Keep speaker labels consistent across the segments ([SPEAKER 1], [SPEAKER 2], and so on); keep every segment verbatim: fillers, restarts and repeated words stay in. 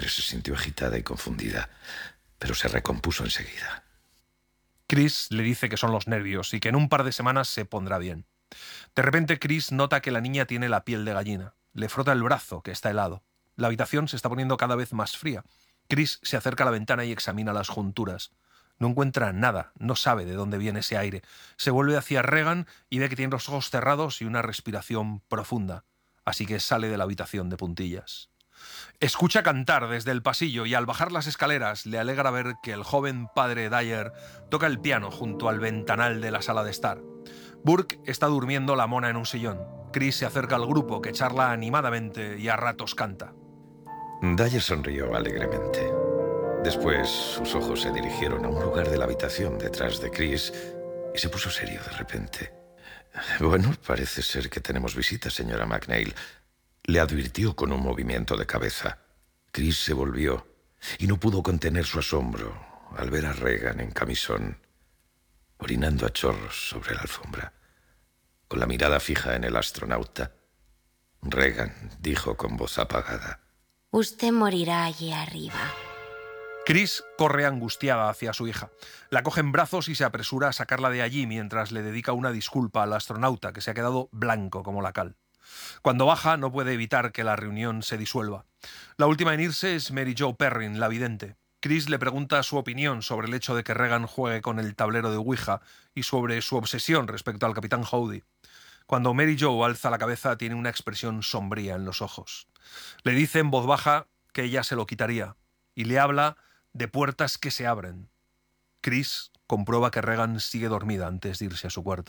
[SPEAKER 1] madre se sintió agitada y confundida, pero se recompuso enseguida.
[SPEAKER 2] Chris le dice que son los nervios y que en un par de semanas se pondrá bien. De repente Chris nota que la niña tiene la piel de gallina. Le frota el brazo, que está helado. La habitación se está poniendo cada vez más fría. Chris se acerca a la ventana y examina las junturas. No encuentra nada, no sabe de dónde viene ese aire. Se vuelve hacia Regan y ve que tiene los ojos cerrados y una respiración profunda. Así que sale de la habitación de puntillas. Escucha cantar desde el pasillo y al bajar las escaleras le alegra ver que el joven padre Dyer toca el piano junto al ventanal de la sala de estar. Burke está durmiendo la mona en un sillón. Chris se acerca al grupo que charla animadamente y a ratos canta.
[SPEAKER 1] Dyer sonrió alegremente. Después sus ojos se dirigieron a un lugar de la habitación detrás de Chris y se puso serio de repente. Bueno, parece ser que tenemos visita, señora McNeil. Le advirtió con un movimiento de cabeza. Chris se volvió y no pudo contener su asombro al ver a Regan en camisón, orinando a chorros sobre la alfombra, con la mirada fija en el astronauta. Regan dijo con voz apagada:
[SPEAKER 3] Usted morirá allí arriba.
[SPEAKER 2] Chris corre angustiada hacia su hija. La coge en brazos y se apresura a sacarla de allí mientras le dedica una disculpa al astronauta, que se ha quedado blanco como la cal. Cuando baja, no puede evitar que la reunión se disuelva. La última en irse es Mary Jo Perrin, la vidente. Chris le pregunta su opinión sobre el hecho de que Regan juegue con el tablero de Ouija y sobre su obsesión respecto al capitán Howdy. Cuando Mary Jo alza la cabeza, tiene una expresión sombría en los ojos. Le dice en voz baja que ella se lo quitaría y le habla de puertas que se abren. Chris comprueba que Regan sigue dormida antes de irse a su cuarto.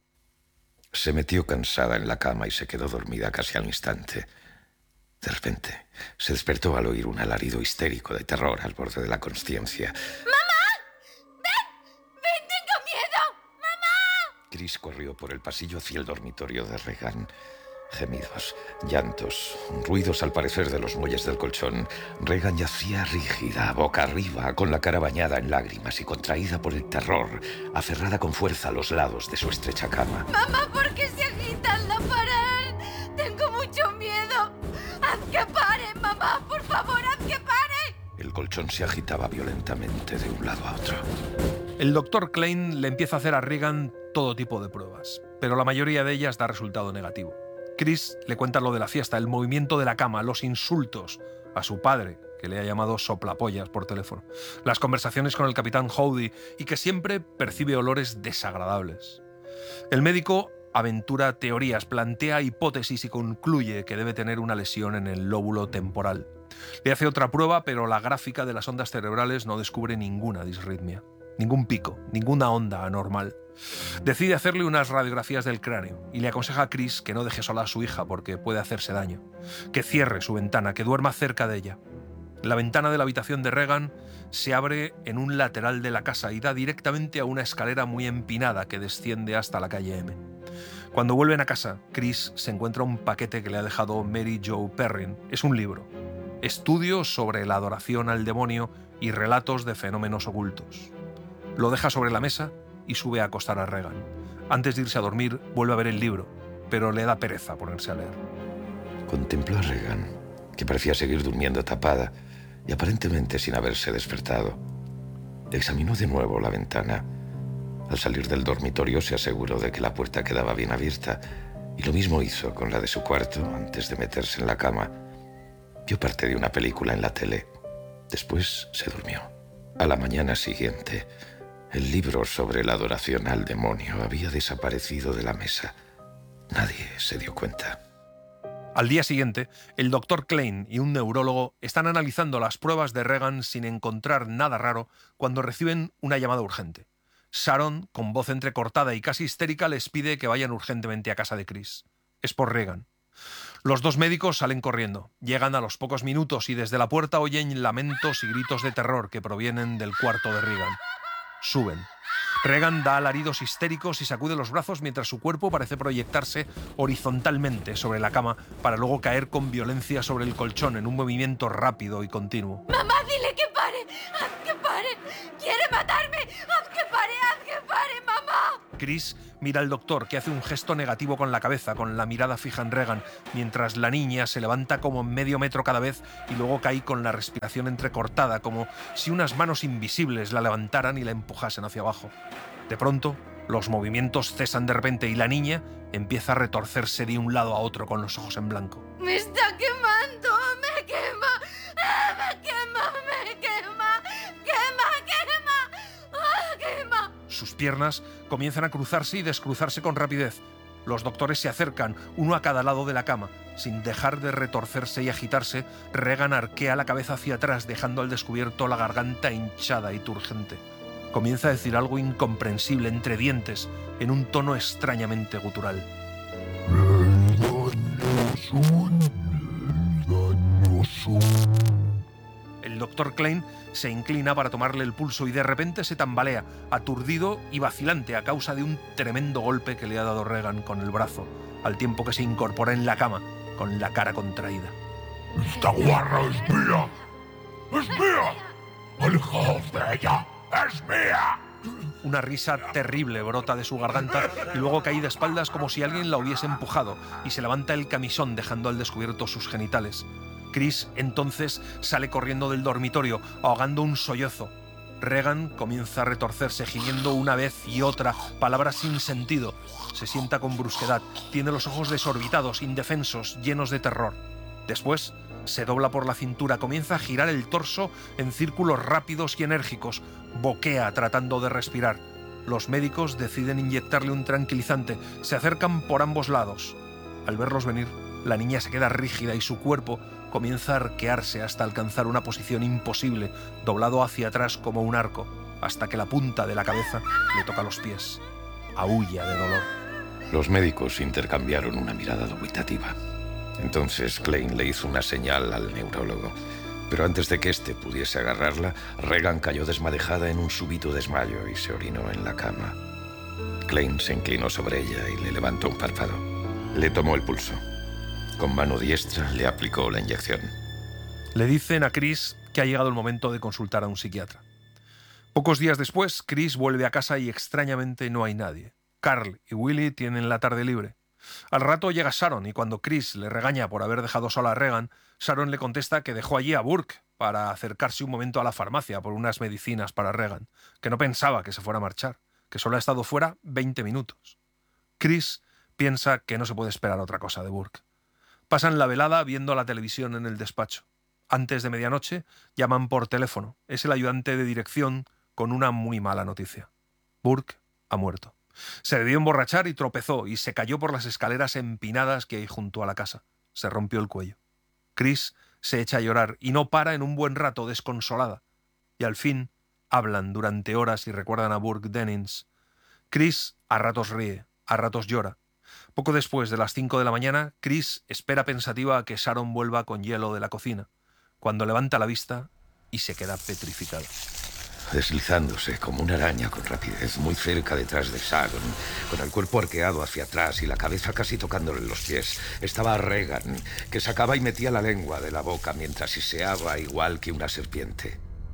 [SPEAKER 1] Se metió cansada en la cama y se quedó dormida casi al instante. De repente, se despertó al oír un alarido histérico de terror al borde de la consciencia.
[SPEAKER 3] ¡Mamá! ¡Ven! ¡Ven, tengo miedo! ¡Mamá!
[SPEAKER 1] Chris corrió por el pasillo hacia el dormitorio de Regan. Gemidos, llantos, ruidos al parecer de los muelles del colchón. Regan yacía rígida, boca arriba, con la cara bañada en lágrimas y contraída por el terror, aferrada con fuerza a los lados de su estrecha cama.
[SPEAKER 3] ¡Mamá, por qué se agita la pared! ¡Tengo mucho miedo! ¡Haz que pare, mamá! ¡Por favor, haz que pare!
[SPEAKER 1] El colchón se agitaba violentamente de un lado a otro.
[SPEAKER 2] El doctor Klein le empieza a hacer a Regan todo tipo de pruebas, pero la mayoría de ellas da resultado negativo. Chris le cuenta lo de la fiesta, el movimiento de la cama, los insultos a su padre, que le ha llamado soplapollas por teléfono, las conversaciones con el capitán Howdy y que siempre percibe olores desagradables. El médico aventura teorías, plantea hipótesis y concluye que debe tener una lesión en el lóbulo temporal. Le hace otra prueba, pero la gráfica de las ondas cerebrales no descubre ninguna disritmia, ningún pico, ninguna onda anormal. Decide hacerle unas radiografías del cráneo y le aconseja a Chris que no deje sola a su hija porque puede hacerse daño, que cierre su ventana, que duerma cerca de ella. La ventana de la habitación de Regan se abre en un lateral de la casa y da directamente a una escalera muy empinada que desciende hasta la calle M. Cuando vuelven a casa, Chris se encuentra un paquete que le ha dejado Mary Jo Perrin. Es un libro, Estudios sobre la adoración al demonio y relatos de fenómenos ocultos. Lo deja sobre la mesa y sube a acostar a Regan. Antes de irse a dormir, vuelve a ver el libro, pero le da pereza ponerse a leer.
[SPEAKER 1] Contempló a Regan, que parecía seguir durmiendo tapada y aparentemente sin haberse despertado. Examinó de nuevo la ventana. Al salir del dormitorio se aseguró de que la puerta quedaba bien abierta y lo mismo hizo con la de su cuarto antes de meterse en la cama. Vio parte de una película en la tele. Después se durmió. A la mañana siguiente, el libro sobre la adoración al demonio había desaparecido de la mesa. Nadie se dio cuenta.
[SPEAKER 2] Al día siguiente, el doctor Klein y un neurólogo están analizando las pruebas de Regan sin encontrar nada raro cuando reciben una llamada urgente. Sharon, con voz entrecortada y casi histérica, les pide que vayan urgentemente a casa de Chris. Es por Regan. Los dos médicos salen corriendo. Llegan a los pocos minutos y desde la puerta oyen lamentos y gritos de terror que provienen del cuarto de Regan. Suben. Regan da alaridos histéricos y sacude los brazos mientras su cuerpo parece proyectarse horizontalmente sobre la cama para luego caer con violencia sobre el colchón en un movimiento rápido y continuo.
[SPEAKER 3] ¡Mamá, dile que pare! ¡Haz que pare! ¡Quiere matarme! ¡Haz que pare! ¡Haz que pare, mamá!
[SPEAKER 2] Chris mira al doctor, que hace un gesto negativo con la cabeza, con la mirada fija en Regan, mientras la niña se levanta como medio metro cada vez y luego cae con la respiración entrecortada, como si unas manos invisibles la levantaran y la empujasen hacia abajo. De pronto, los movimientos cesan de repente y la niña empieza a retorcerse de un lado a otro con los ojos en blanco.
[SPEAKER 3] ¡Me está quemando! ¡Me quema! ¡Ah, me quema! ¡Me quema! ¡Quema! ¡Quema! ¡Ah, quema!
[SPEAKER 2] Sus piernas comienzan a cruzarse y descruzarse con rapidez. Los doctores se acercan, uno a cada lado de la cama. Sin dejar de retorcerse y agitarse, Regan arquea la cabeza hacia atrás, dejando al descubierto la garganta hinchada y turgente. Comienza a decir algo incomprensible entre dientes, en un tono extrañamente gutural. El doctor Klein se inclina para tomarle el pulso y de repente se tambalea, aturdido y vacilante a causa de un tremendo golpe que le ha dado Regan con el brazo, al tiempo que se incorpora en la cama, con la cara contraída.
[SPEAKER 4] ¡Esta guarra es mía! ¡Es mía! ¡Alejaos de ella! ¡Es mía!
[SPEAKER 2] Una risa terrible brota de su garganta y luego cae de espaldas como si alguien la hubiese empujado y se levanta el camisón dejando al descubierto sus genitales. Chris entonces sale corriendo del dormitorio, ahogando un sollozo. Regan comienza a retorcerse, gimiendo una vez y otra, palabras sin sentido. Se sienta con brusquedad, tiene los ojos desorbitados, indefensos, llenos de terror. Después se dobla por la cintura, comienza a girar el torso en círculos rápidos y enérgicos, boquea tratando de respirar. Los médicos deciden inyectarle un tranquilizante, se acercan por ambos lados. Al verlos venir, la niña se queda rígida y su cuerpo comienza a arquearse hasta alcanzar una posición imposible, doblado hacia atrás como un arco, hasta que la punta de la cabeza le toca los pies. Aúlla de dolor.
[SPEAKER 1] Los médicos intercambiaron una mirada dubitativa. Entonces Klein le hizo una señal al neurólogo. Pero antes de que éste pudiese agarrarla, Regan cayó desmadejada en un súbito desmayo y se orinó en la cama. Klein se inclinó sobre ella y le levantó un párpado. Le tomó el pulso. Con mano diestra le aplicó la inyección.
[SPEAKER 2] Le dicen a Chris que ha llegado el momento de consultar a un psiquiatra. Pocos días después, Chris vuelve a casa y extrañamente no hay nadie. Carl y Willie tienen la tarde libre. Al rato llega Sharon y cuando Chris le regaña por haber dejado sola a Regan, Sharon le contesta que dejó allí a Burke para acercarse un momento a la farmacia por unas medicinas para Regan, que no pensaba que se fuera a marchar, que solo ha estado fuera veinte minutos. Chris piensa que no se puede esperar otra cosa de Burke. Pasan la velada viendo la televisión en el despacho. Antes de medianoche llaman por teléfono. Es el ayudante de dirección con una muy mala noticia. Burke ha muerto. Se debió emborrachar y tropezó y se cayó por las escaleras empinadas que hay junto a la casa. Se rompió el cuello. Chris se echa a llorar y no para en un buen rato, desconsolada. Y al fin hablan durante horas y recuerdan a Burke Dennings. Chris a ratos ríe, a ratos llora. Poco después de las cinco de la mañana, Chris espera pensativa a que Sharon vuelva con hielo de la cocina, cuando levanta la vista y se queda petrificada.
[SPEAKER 1] Deslizándose como una araña con rapidez, muy cerca detrás de Sharon, con el cuerpo arqueado hacia atrás y la cabeza casi tocándole los pies, estaba Regan, que sacaba y metía la lengua de la boca mientras siseaba igual que una serpiente.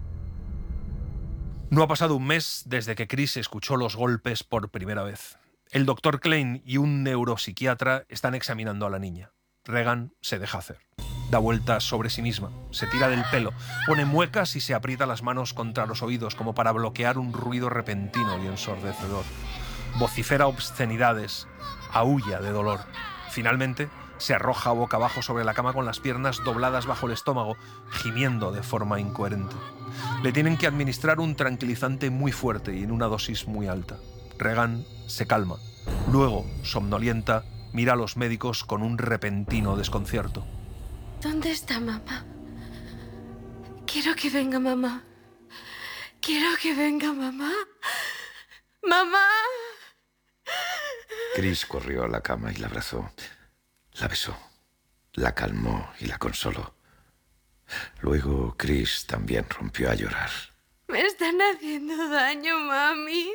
[SPEAKER 2] No ha pasado un mes desde que Chris escuchó los golpes por primera vez. El doctor Klein y un neuropsiquiatra están examinando a la niña. Regan se deja hacer. Da vueltas sobre sí misma, se tira del pelo, pone muecas y se aprieta las manos contra los oídos como para bloquear un ruido repentino y ensordecedor. Vocifera obscenidades, aúlla de dolor. Finalmente, se arroja boca abajo sobre la cama con las piernas dobladas bajo el estómago, gimiendo de forma incoherente. Le tienen que administrar un tranquilizante muy fuerte y en una dosis muy alta. Regan se calma. Luego, somnolienta, mira a los médicos con un repentino desconcierto.
[SPEAKER 3] ¿Dónde está mamá? Quiero que venga mamá. Quiero que venga mamá. ¡Mamá!
[SPEAKER 1] Chris corrió a la cama y la abrazó. La besó, la calmó y la consoló. Luego Chris también rompió a llorar.
[SPEAKER 3] Me están haciendo daño, mami.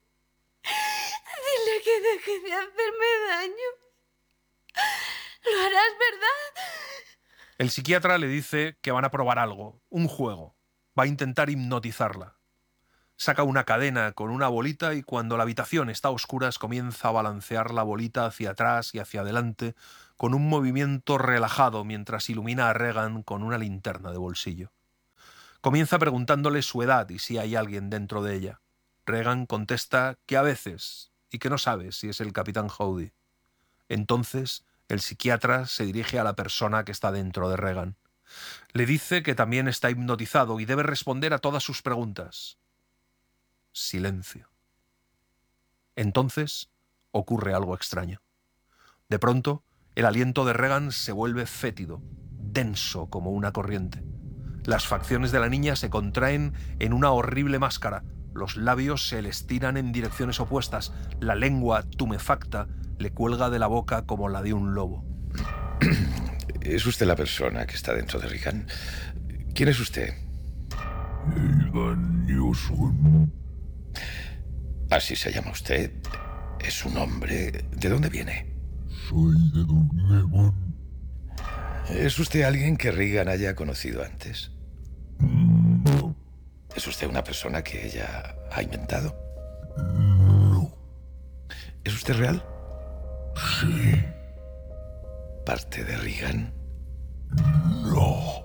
[SPEAKER 3] Dile que deje de hacerme daño. Lo harás, ¿verdad?
[SPEAKER 2] El psiquiatra le dice que van a probar algo, un juego. Va a intentar hipnotizarla. Saca una cadena con una bolita y cuando la habitación está a oscuras comienza a balancear la bolita hacia atrás y hacia adelante con un movimiento relajado mientras ilumina a Regan con una linterna de bolsillo. Comienza preguntándole su edad y si hay alguien dentro de ella. Regan contesta que a veces y que no sabe si es el capitán Howdy. Entonces el psiquiatra se dirige a la persona que está dentro de Regan. Le dice que también está hipnotizado y debe responder a todas sus preguntas. Silencio. Entonces ocurre algo extraño. De pronto, el aliento de Regan se vuelve fétido, denso como una corriente. Las facciones de la niña se contraen en una horrible máscara. Los labios se le estiran en direcciones opuestas. La lengua, tumefacta, le cuelga de la boca como la de un lobo.
[SPEAKER 1] ¿Es usted la persona que está dentro de Regan? ¿Quién es usted?
[SPEAKER 4] Regan Newson.
[SPEAKER 1] ¿Así se llama usted? ¿Es un hombre? ¿De dónde viene?
[SPEAKER 4] Soy de Dunleavon.
[SPEAKER 1] ¿Es usted alguien que Regan haya conocido antes?
[SPEAKER 4] No.
[SPEAKER 1] ¿Es usted una persona que ella ha inventado?
[SPEAKER 4] No.
[SPEAKER 1] ¿Es usted real?
[SPEAKER 4] Sí.
[SPEAKER 1] ¿Parte de Regan?
[SPEAKER 4] No.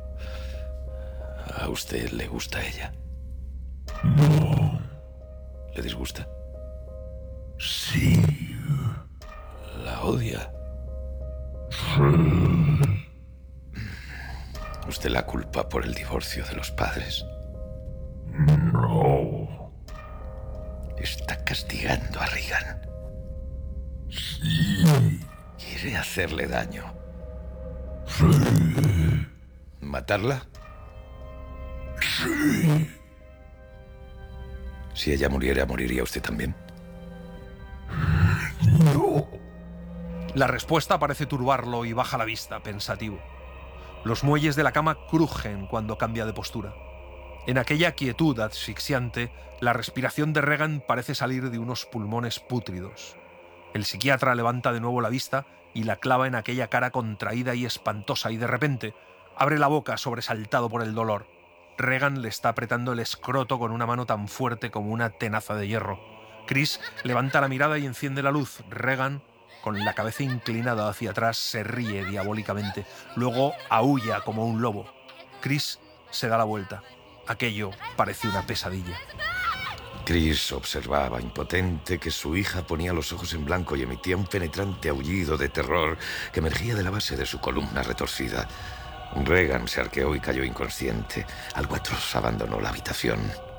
[SPEAKER 1] ¿A usted le gusta ella?
[SPEAKER 4] No.
[SPEAKER 1] ¿Le disgusta?
[SPEAKER 4] Sí.
[SPEAKER 1] ¿La odia?
[SPEAKER 4] Sí.
[SPEAKER 1] ¿Usted la culpa por el divorcio de los padres?
[SPEAKER 4] No.
[SPEAKER 1] Está castigando a Regan.
[SPEAKER 4] Sí.
[SPEAKER 1] Quiere hacerle daño.
[SPEAKER 4] Sí.
[SPEAKER 1] ¿Matarla?
[SPEAKER 4] Sí.
[SPEAKER 1] Si ella muriera, ¿moriría usted también?
[SPEAKER 4] No.
[SPEAKER 2] La respuesta parece turbarlo y baja la vista, pensativo. Los muelles de la cama crujen cuando cambia de postura. En aquella quietud asfixiante, la respiración de Regan parece salir de unos pulmones pútridos. El psiquiatra levanta de nuevo la vista y la clava en aquella cara contraída y espantosa y de repente abre la boca sobresaltado por el dolor. Regan le está apretando el escroto con una mano tan fuerte como una tenaza de hierro. Chris levanta la mirada y enciende la luz. Regan, con la cabeza inclinada hacia atrás, se ríe diabólicamente. Luego aúlla como un lobo. Chris se da la vuelta. Aquello parece una pesadilla.
[SPEAKER 1] Chris observaba, impotente, que su hija ponía los ojos en blanco y emitía un penetrante aullido de terror que emergía de la base de su columna retorcida. Regan se arqueó y cayó inconsciente. Algo atroz abandonó la habitación.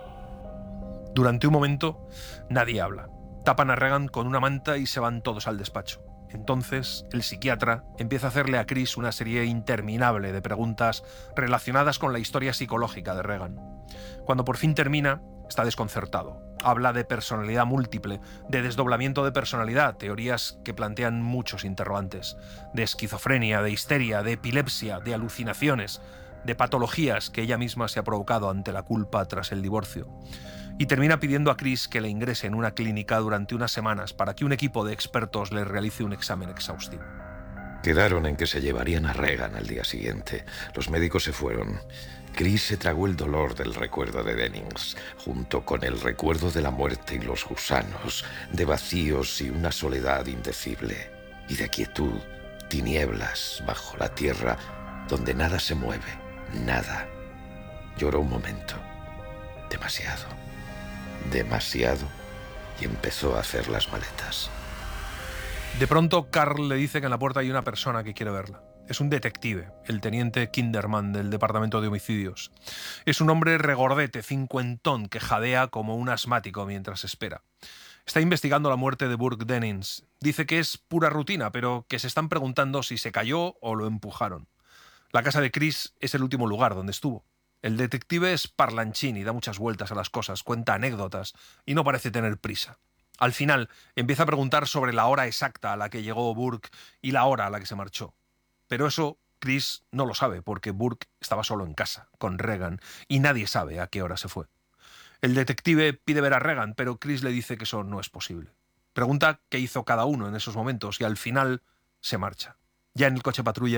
[SPEAKER 2] Durante un momento, nadie habla. Tapan a Regan con una manta y se van todos al despacho. Entonces, el psiquiatra empieza a hacerle a Chris una serie interminable de preguntas relacionadas con la historia psicológica de Regan. Cuando por fin termina, está desconcertado. Habla de personalidad múltiple, de desdoblamiento de personalidad, teorías que plantean muchos interrogantes, de esquizofrenia, de histeria, de epilepsia, de alucinaciones, de patologías que ella misma se ha provocado ante la culpa tras el divorcio. Y termina pidiendo a Chris que le ingrese en una clínica durante unas semanas para que un equipo de expertos le realice un examen exhaustivo.
[SPEAKER 1] Quedaron en que se llevarían a Regan al día siguiente. Los médicos se fueron. Chris se tragó el dolor del recuerdo de Dennings, junto con el recuerdo de la muerte y los gusanos, de vacíos y una soledad indecible, y de quietud, tinieblas bajo la tierra, donde nada se mueve, nada. Lloró un momento, demasiado, demasiado, y empezó a hacer las maletas.
[SPEAKER 2] De pronto, Carl le dice que en la puerta hay una persona que quiere verla. Es un detective, el teniente Kinderman del Departamento de Homicidios. Es un hombre regordete, cincuentón, que jadea como un asmático mientras espera. Está investigando la muerte de Burke Dennings. Dice que es pura rutina, pero que se están preguntando si se cayó o lo empujaron. La casa de Chris es el último lugar donde estuvo. El detective es parlanchín y da muchas vueltas a las cosas, cuenta anécdotas y no parece tener prisa. Al final, empieza a preguntar sobre la hora exacta a la que llegó Burke y la hora a la que se marchó. Pero eso Chris no lo sabe porque Burke estaba solo en casa, con Regan, y nadie sabe a qué hora se fue. El detective pide ver a Regan, pero Chris le dice que eso no es posible. Pregunta qué hizo cada uno en esos momentos y al final se marcha. Ya en el coche patrulla,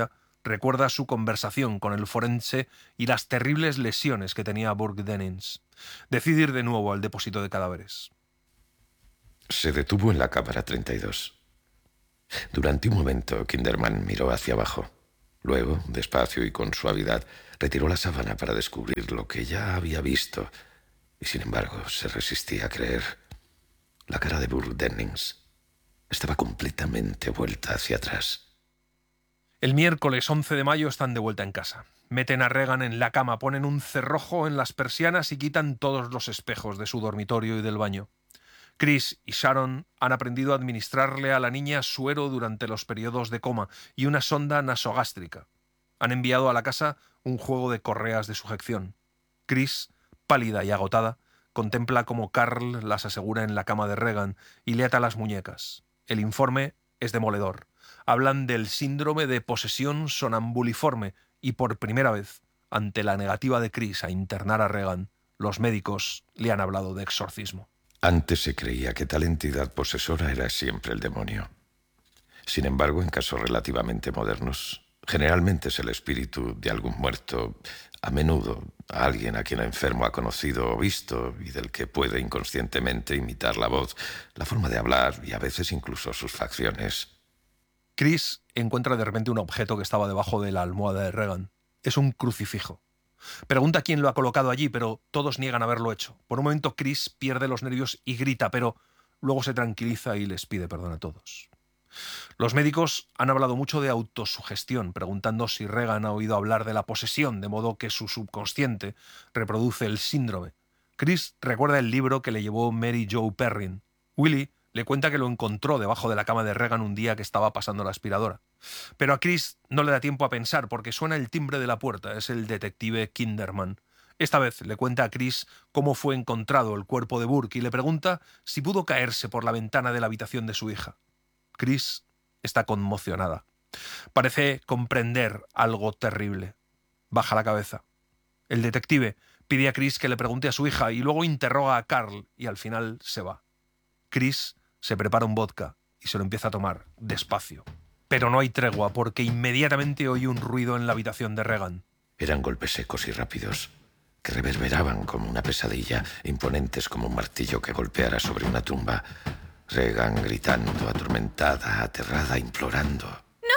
[SPEAKER 2] recuerda su conversación con el forense y las terribles lesiones que tenía Burke Dennings. Decide ir de nuevo al depósito de cadáveres.
[SPEAKER 1] Se detuvo en la cámara treinta y dos. Durante un momento, Kinderman miró hacia abajo. Luego, despacio y con suavidad, retiró la sábana para descubrir lo que ya había visto. Y sin embargo, se resistía a creer. La cara de Burke Dennings estaba completamente vuelta hacia atrás.
[SPEAKER 2] El miércoles once de mayo están de vuelta en casa. Meten a Regan en la cama, ponen un cerrojo en las persianas y quitan todos los espejos de su dormitorio y del baño. Chris y Sharon han aprendido a administrarle a la niña suero durante los periodos de coma y una sonda nasogástrica. Han enviado a la casa un juego de correas de sujeción. Chris, pálida y agotada, contempla cómo Carl las asegura en la cama de Regan y le ata las muñecas. El informe es demoledor. Hablan del síndrome de posesión sonambuliforme y por primera vez, ante la negativa de Chris a internar a Regan, los médicos le han hablado de exorcismo.
[SPEAKER 1] Antes se creía que tal entidad posesora era siempre el demonio. Sin embargo, en casos relativamente modernos, generalmente es el espíritu de algún muerto, a menudo a alguien a quien el enfermo ha conocido o visto y del que puede inconscientemente imitar la voz, la forma de hablar y a veces incluso sus facciones.
[SPEAKER 2] Chris encuentra de repente un objeto que estaba debajo de la almohada de Regan. Es un crucifijo. Pregunta quién lo ha colocado allí, pero todos niegan haberlo hecho. Por un momento Chris pierde los nervios y grita, pero luego se tranquiliza y les pide perdón a todos. Los médicos han hablado mucho de autosugestión, preguntando si Regan ha oído hablar de la posesión, de modo que su subconsciente reproduce el síndrome. Chris recuerda el libro que le llevó Mary Jo Perrin. Willie le cuenta que lo encontró debajo de la cama de Regan un día que estaba pasando la aspiradora. Pero a Chris no le da tiempo a pensar porque suena el timbre de la puerta. Es el detective Kinderman. Esta vez le cuenta a Chris cómo fue encontrado el cuerpo de Burke y le pregunta si pudo caerse por la ventana de la habitación de su hija. Chris está conmocionada. Parece comprender algo terrible. Baja la cabeza. El detective pide a Chris que le pregunte a su hija y luego interroga a Carl y al final se va. Chris se prepara un vodka y se lo empieza a tomar despacio. Pero no hay tregua porque inmediatamente oye un ruido en la habitación de Regan.
[SPEAKER 1] Eran golpes secos y rápidos, que reverberaban como una pesadilla, imponentes como un martillo que golpeara sobre una tumba. Regan gritando, atormentada, aterrada, implorando.
[SPEAKER 3] ¡No!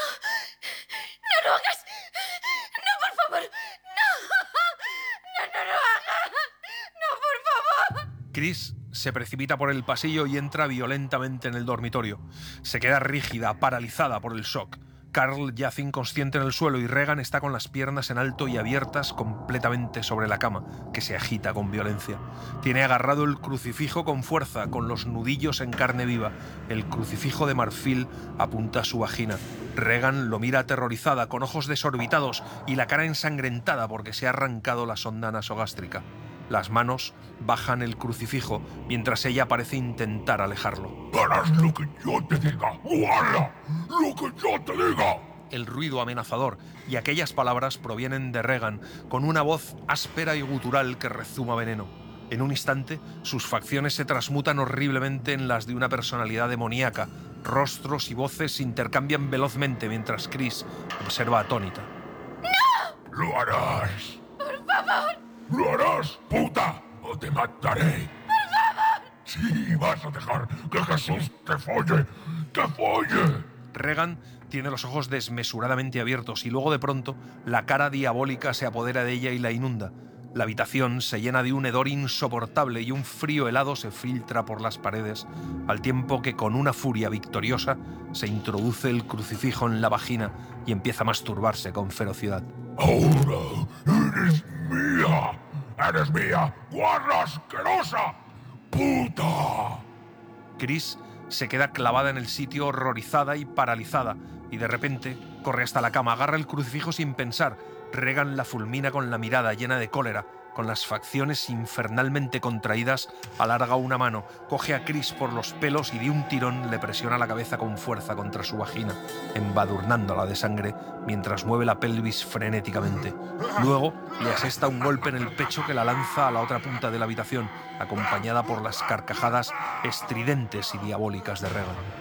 [SPEAKER 3] ¡No lo hagas! ¡No, por favor! ¡No! ¡No, no lo hagas! ¡No, por favor!
[SPEAKER 2] Chris se precipita por el pasillo y entra violentamente en el dormitorio. Se queda rígida, paralizada por el shock. Carl yace inconsciente en el suelo y Regan está con las piernas en alto y abiertas completamente sobre la cama, que se agita con violencia. Tiene agarrado el crucifijo con fuerza, con los nudillos en carne viva. El crucifijo de marfil apunta a su vagina. Regan lo mira aterrorizada, con ojos desorbitados y la cara ensangrentada porque se ha arrancado la sonda nasogástrica. Las manos bajan el crucifijo mientras ella parece intentar alejarlo.
[SPEAKER 4] Harás lo que yo te diga, ¡Uala! ¡Lo que yo te diga!
[SPEAKER 2] El ruido amenazador y aquellas palabras provienen de Regan, con una voz áspera y gutural que rezuma veneno. En un instante, sus facciones se transmutan horriblemente en las de una personalidad demoníaca. Rostros y voces se intercambian velozmente mientras Chris observa atónita.
[SPEAKER 3] ¡No!
[SPEAKER 4] ¡Lo harás!
[SPEAKER 3] ¡Por favor!
[SPEAKER 4] ¡Lo harás, puta! ¡O te mataré!
[SPEAKER 3] ¡Por favor!
[SPEAKER 4] ¡Sí, vas a dejar que Jesús te folle! ¡Te folle!
[SPEAKER 2] Regan tiene los ojos desmesuradamente abiertos y luego de pronto la cara diabólica se apodera de ella y la inunda. La habitación se llena de un hedor insoportable y un frío helado se filtra por las paredes, al tiempo que con una furia victoriosa se introduce el crucifijo en la vagina y empieza a masturbarse con ferocidad.
[SPEAKER 4] ¡Ahora eres mía! ¡Eres mía, guarra asquerosa! ¡Puta!
[SPEAKER 2] Chris se queda clavada en el sitio, horrorizada y paralizada, y de repente corre hasta la cama, agarra el crucifijo sin pensar. Regan la fulmina con la mirada llena de cólera. Con las facciones infernalmente contraídas, alarga una mano, coge a Chris por los pelos y de un tirón le presiona la cabeza con fuerza contra su vagina, embadurnándola de sangre mientras mueve la pelvis frenéticamente. Luego le asesta un golpe en el pecho que la lanza a la otra punta de la habitación, acompañada por las carcajadas estridentes y diabólicas de Regan.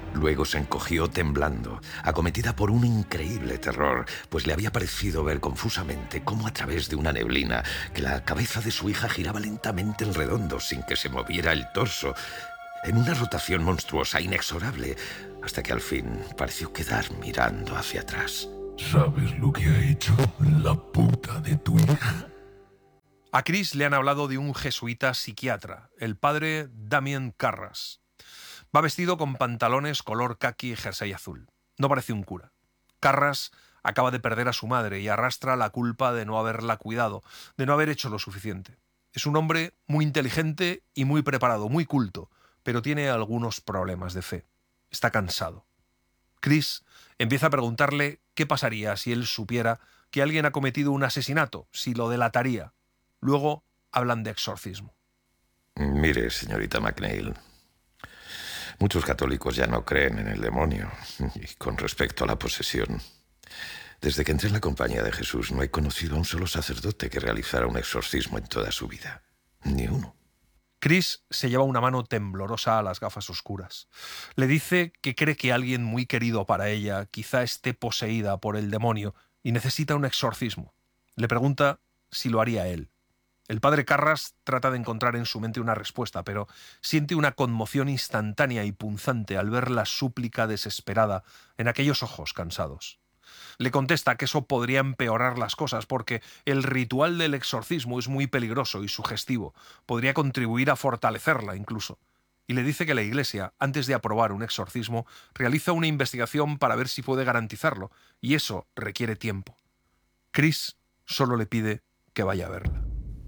[SPEAKER 1] Luego se encogió temblando, acometida por un increíble terror, pues le había parecido ver confusamente cómo a través de una neblina que la cabeza de su hija giraba lentamente en redondo sin que se moviera el torso, en una rotación monstruosa, inexorable, hasta que al fin pareció quedar mirando hacia atrás.
[SPEAKER 4] ¿Sabes lo que ha hecho la puta de tu hija?
[SPEAKER 2] A Chris le han hablado de un jesuita psiquiatra, el padre Damien Carras. Va vestido con pantalones color caqui y jersey azul. No parece un cura. Carras acaba de perder a su madre y arrastra la culpa de no haberla cuidado, de no haber hecho lo suficiente. Es un hombre muy inteligente y muy preparado, muy culto, pero tiene algunos problemas de fe. Está cansado. Chris empieza a preguntarle qué pasaría si él supiera que alguien ha cometido un asesinato, si lo delataría. Luego hablan de exorcismo.
[SPEAKER 1] Mire, señorita McNeil, muchos católicos ya no creen en el demonio. Y con respecto a la posesión, desde que entré en la compañía de Jesús no he conocido a un solo sacerdote que realizara un exorcismo en toda su vida. Ni uno.
[SPEAKER 2] Chris se lleva una mano temblorosa a las gafas oscuras. Le dice que cree que alguien muy querido para ella quizá esté poseída por el demonio y necesita un exorcismo. Le pregunta si lo haría él. El padre Carras trata de encontrar en su mente una respuesta, pero siente una conmoción instantánea y punzante al ver la súplica desesperada en aquellos ojos cansados. Le contesta que eso podría empeorar las cosas porque el ritual del exorcismo es muy peligroso y sugestivo, podría contribuir a fortalecerla incluso. Y le dice que la Iglesia, antes de aprobar un exorcismo, realiza una investigación para ver si puede garantizarlo, y eso requiere tiempo. Chris solo le pide que vaya a verla.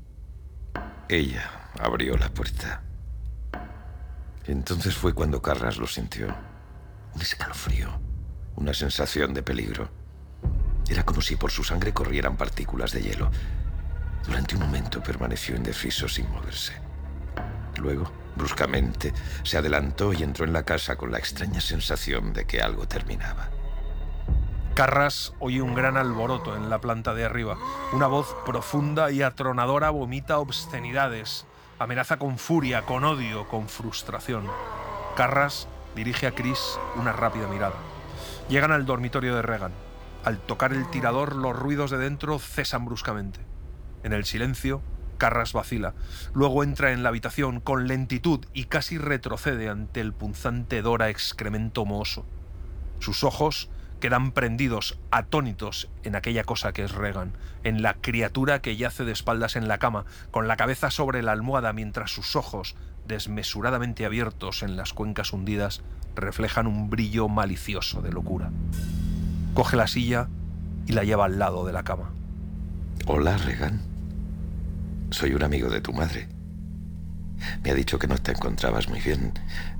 [SPEAKER 1] Ella abrió la puerta. Entonces fue cuando Carras lo sintió. Un escalofrío, una sensación de peligro. Era como si por su sangre corrieran partículas de hielo. Durante un momento permaneció indeciso sin moverse. Luego, bruscamente, se adelantó y entró en la casa con la extraña sensación de que algo terminaba.
[SPEAKER 2] Carras oye un gran alboroto en la planta de arriba. Una voz profunda y atronadora vomita obscenidades. Amenaza con furia, con odio, con frustración. Carras dirige a Chris una rápida mirada. Llegan al dormitorio de Regan. Al tocar el tirador, los ruidos de dentro cesan bruscamente. En el silencio, Carras vacila. Luego entra en la habitación con lentitud y casi retrocede ante el punzante hedor a excremento mohoso. Sus ojos quedan prendidos, atónitos, en aquella cosa que es Regan, en la criatura que yace de espaldas en la cama, con la cabeza sobre la almohada, mientras sus ojos, desmesuradamente abiertos en las cuencas hundidas, reflejan un brillo malicioso de locura. Coge la silla y la lleva al lado de la cama.
[SPEAKER 1] Hola, Regan. Soy un amigo de tu madre. Me ha dicho que no te encontrabas muy bien.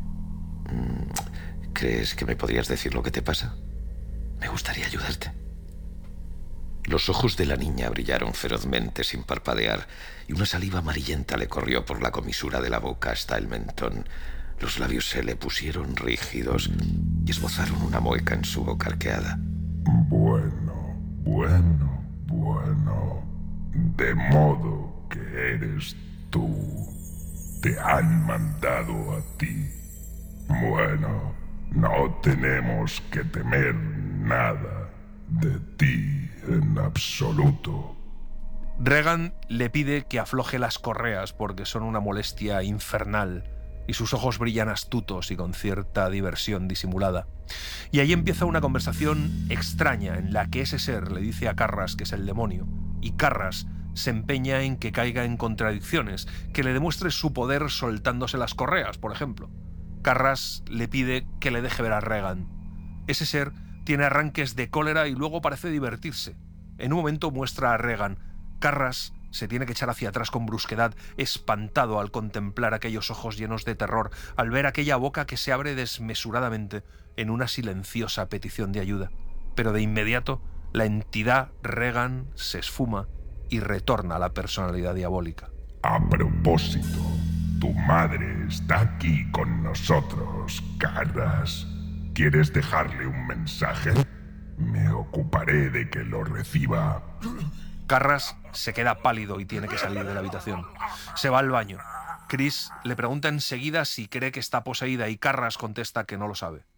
[SPEAKER 1] ¿Crees que me podrías decir lo que te pasa? Me gustaría ayudarte. Los ojos de la niña brillaron ferozmente sin parpadear y una saliva amarillenta le corrió por la comisura de la boca hasta el mentón. Los labios se le pusieron rígidos y esbozaron una mueca en su boca arqueada.
[SPEAKER 4] Bueno, bueno, bueno. De modo que eres tú. Te han mandado a ti. Bueno, no tenemos que temer nada de ti en absoluto.
[SPEAKER 2] Regan le pide que afloje las correas porque son una molestia infernal y sus ojos brillan astutos y con cierta diversión disimulada. Y ahí empieza una conversación extraña en la que ese ser le dice a Carras que es el demonio y Carras se empeña en que caiga en contradicciones, que le demuestre su poder soltándose las correas, por ejemplo. Carras le pide que le deje ver a Regan. Ese ser tiene arranques de cólera y luego parece divertirse. En un momento muestra a Regan. Carras se tiene que echar hacia atrás con brusquedad, espantado al contemplar aquellos ojos llenos de terror, al ver aquella boca que se abre desmesuradamente en una silenciosa petición de ayuda. Pero de inmediato, la entidad Regan se esfuma y retorna a la personalidad diabólica.
[SPEAKER 4] A propósito, tu madre está aquí con nosotros, Carras. ¿Quieres dejarle un mensaje? Me ocuparé de que lo reciba.
[SPEAKER 2] Carras se queda pálido y tiene que salir de la habitación. Se va al baño. Chris le pregunta enseguida si cree que está poseída y Carras contesta que no lo sabe.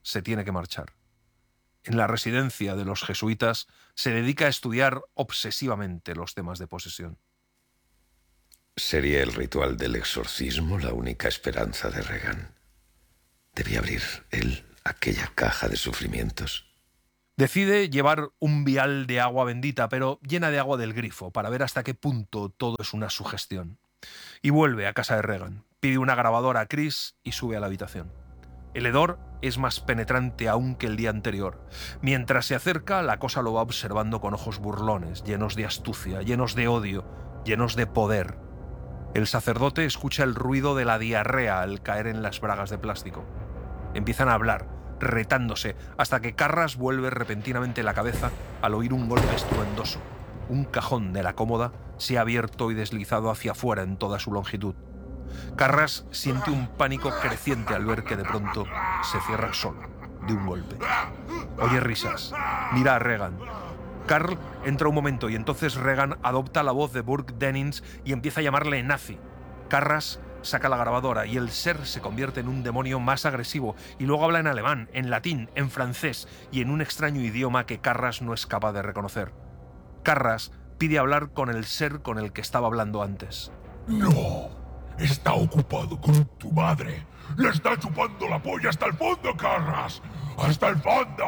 [SPEAKER 2] se tiene que marchar. En la residencia de los jesuitas se dedica a estudiar obsesivamente los temas de posesión.
[SPEAKER 1] ¿Sería el ritual del exorcismo la única esperanza de Regan? ¿Debía abrir él aquella caja de sufrimientos?
[SPEAKER 2] Decide llevar un vial de agua bendita, pero llena de agua del grifo, para ver hasta qué punto todo es una sugestión. Y vuelve a casa de Regan, pide una grabadora a Chris y sube a la habitación. El hedor es más penetrante aún que el día anterior. Mientras se acerca, la cosa lo va observando con ojos burlones, llenos de astucia, llenos de odio, llenos de poder. El sacerdote escucha el ruido de la diarrea al caer en las bragas de plástico. Empiezan a hablar, retándose, hasta que Carras vuelve repentinamente la cabeza al oír un golpe estruendoso. Un cajón de la cómoda se ha abierto y deslizado hacia afuera en toda su longitud. Carras siente un pánico creciente al ver que de pronto se cierra solo, de un golpe. Oye risas, mira a Regan. Carl entra un momento y entonces Regan adopta la voz de Burke Dennings y empieza a llamarle nazi. Carras saca la grabadora y el ser se convierte en un demonio más agresivo y luego habla en alemán, en latín, en francés y en un extraño idioma que Carras no es capaz de reconocer. Carras pide hablar con el ser con el que estaba hablando antes.
[SPEAKER 4] No, está ocupado con tu madre. Le está chupando la polla hasta el fondo, Carras. ¡Hasta el fondo!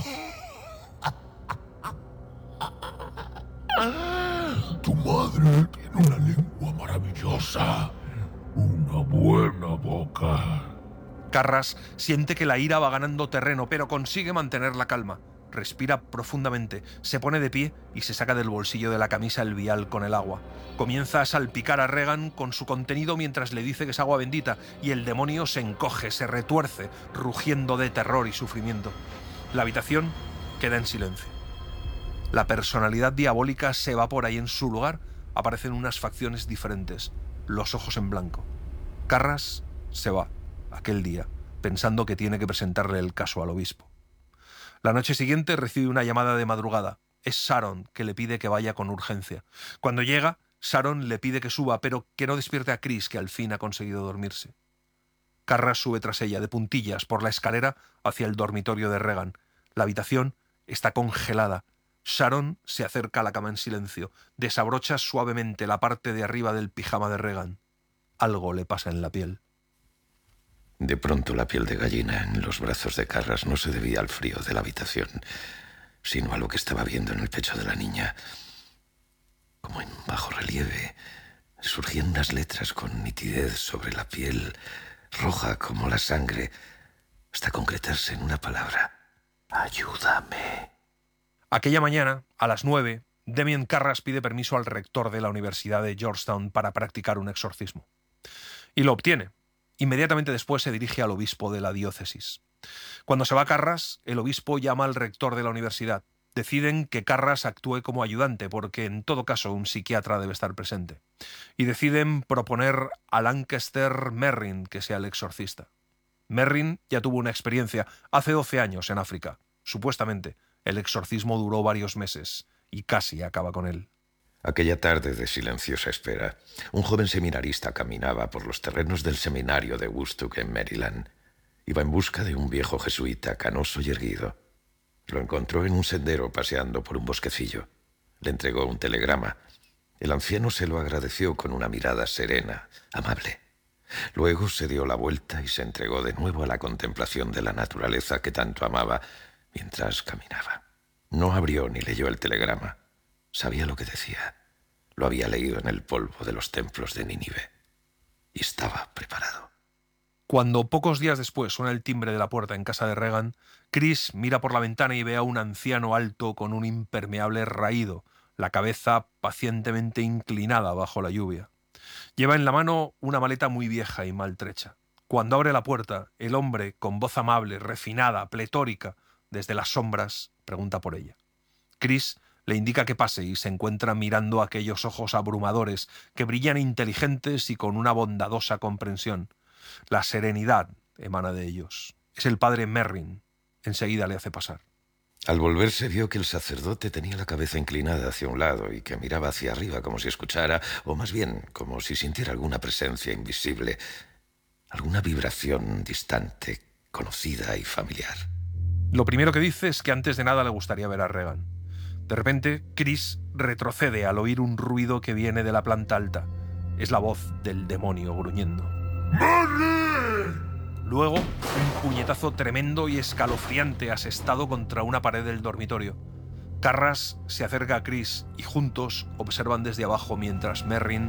[SPEAKER 4] Tu madre tiene una lengua maravillosa. Una buena boca.
[SPEAKER 2] Carras siente que la ira va ganando terreno, pero consigue mantener la calma. Respira profundamente, se pone de pie y se saca del bolsillo de la camisa el vial con el agua. Comienza a salpicar a Regan con su contenido mientras le dice que es agua bendita y el demonio se encoge, se retuerce, rugiendo de terror y sufrimiento. La habitación queda en silencio. La personalidad diabólica se evapora y en su lugar aparecen unas facciones diferentes, los ojos en blanco. Carras se va, aquel día, pensando que tiene que presentarle el caso al obispo. La noche siguiente recibe una llamada de madrugada. Es Sharon, que le pide que vaya con urgencia. Cuando llega, Sharon le pide que suba, pero que no despierte a Chris, que al fin ha conseguido dormirse. Carras sube tras ella, de puntillas, por la escalera hacia el dormitorio de Regan. La habitación está congelada. Sharon se acerca a la cama en silencio, desabrocha suavemente la parte de arriba del pijama de Regan. Algo le pasa en la piel.
[SPEAKER 1] De pronto la piel de gallina en los brazos de Carras no se debía al frío de la habitación, sino a lo que estaba viendo en el pecho de la niña. Como en bajo relieve, surgían unas letras con nitidez sobre la piel, roja como la sangre, hasta concretarse en una palabra: ayúdame.
[SPEAKER 2] Aquella mañana, a las nueve, Damien Carras pide permiso al rector de la Universidad de Georgetown para practicar un exorcismo. Y lo obtiene. Inmediatamente después se dirige al obispo de la diócesis. Cuando se va Carras, el obispo llama al rector de la universidad. Deciden que Carras actúe como ayudante, porque en todo caso un psiquiatra debe estar presente. Y deciden proponer a Lancaster Merrin que sea el exorcista. Merrin ya tuvo una experiencia hace doce años en África. Supuestamente, el exorcismo duró varios meses y casi acaba con él.
[SPEAKER 1] Aquella tarde de silenciosa espera, un joven seminarista caminaba por los terrenos del seminario de Woodstock en Maryland. Iba en busca de un viejo jesuita canoso y erguido. Lo encontró en un sendero paseando por un bosquecillo. Le entregó un telegrama. El anciano se lo agradeció con una mirada serena, amable. Luego se dio la vuelta y se entregó de nuevo a la contemplación de la naturaleza que tanto amaba mientras caminaba. No abrió ni leyó el telegrama. Sabía lo que decía. Lo había leído en el polvo de los templos de Nínive. Y estaba preparado.
[SPEAKER 2] Cuando pocos días después suena el timbre de la puerta en casa de Regan, Chris mira por la ventana y ve a un anciano alto con un impermeable raído, la cabeza pacientemente inclinada bajo la lluvia. Lleva en la mano una maleta muy vieja y maltrecha. Cuando abre la puerta, el hombre, con voz amable, refinada, pletórica, desde las sombras, pregunta por ella. Chris le indica que pase y se encuentra mirando aquellos ojos abrumadores que brillan inteligentes y con una bondadosa comprensión. La serenidad emana de ellos. Es el padre Merrin. Enseguida le hace pasar.
[SPEAKER 1] Al volverse vio que el sacerdote tenía la cabeza inclinada hacia un lado y que miraba hacia arriba como si escuchara, o más bien como si sintiera alguna presencia invisible, alguna vibración distante conocida y familiar.
[SPEAKER 2] Lo primero que dice es que antes de nada le gustaría ver a Regan. De repente, Chris retrocede al oír un ruido que viene de la planta alta. Es la voz del demonio gruñendo.
[SPEAKER 4] ¡Marley!
[SPEAKER 2] Luego, un puñetazo tremendo y escalofriante asestado contra una pared del dormitorio. Carras se acerca a Chris y juntos observan desde abajo mientras Merrin